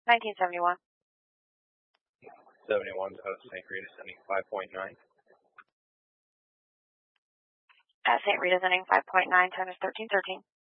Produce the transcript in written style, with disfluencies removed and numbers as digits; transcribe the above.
1971. 71 out of St. Rita, sending 5.9. At St. Rita, sending 5.9, time is 13:13.